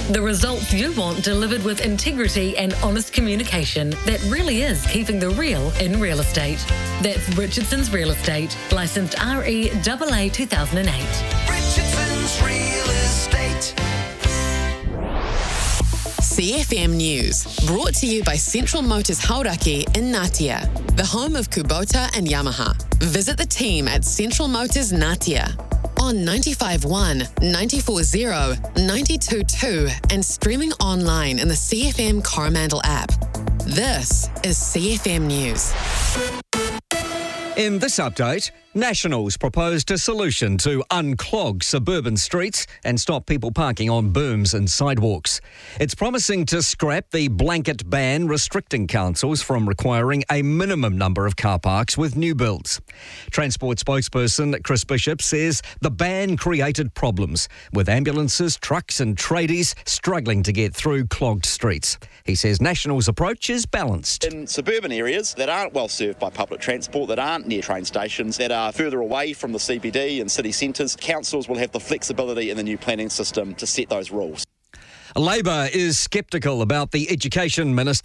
The results you want delivered with integrity and honest communication that really is keeping the real in real estate. That's Richardson's Real Estate, licensed REAA 2008. Richardson's Real Estate. CFM News, brought to you by Central Motors Hauraki in Ngatea, the home of Kubota and Yamaha. Visit the team at Central Motors Ngatea on 95.1, 94.0, 92.2 and streaming online in the CFM Coromandel app. This is CFM News. In this update, Nationals proposed a solution to unclog suburban streets and stop people parking on berms and sidewalks. It's promising to scrap the blanket ban restricting councils from requiring a minimum number of car parks with new builds. Transport spokesperson Chris Bishop says the ban created problems, with ambulances, trucks and tradies struggling to get through clogged streets. He says Nationals' approach is balanced. In suburban areas that aren't well served by public transport, that aren't near train stations, that are further away from the CBD and city centres, councils will have the flexibility in the new planning system to set those rules. Labor is sceptical about the Education Minister